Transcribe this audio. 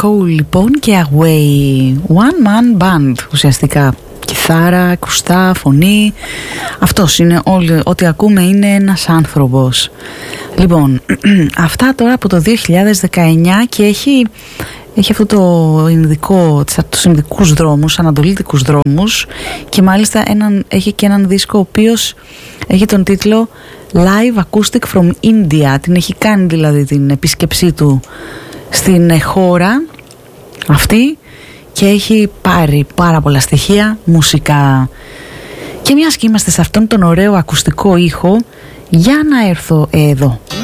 Cole λοιπόν και Away. One man band ουσιαστικά. Κιθάρα, ακουστά, φωνή. Αυτός είναι όλοι, ό,τι ακούμε είναι ένας άνθρωπος. Λοιπόν, αυτά τώρα από το 2019 και έχει αυτό το ειδικό, τους ειδικούς δρόμους, ανατολίτικους δρόμους, και μάλιστα έχει και έναν δίσκο ο οποίος έχει τον τίτλο Live Acoustic from India. Την έχει κάνει δηλαδή την επίσκεψή του στην χώρα αυτή και έχει πάρει πάρα πολλά στοιχεία μουσικά. Και μιας και είμαστε σε αυτόν τον ωραίο ακουστικό ήχο, για να έρθω εδώ.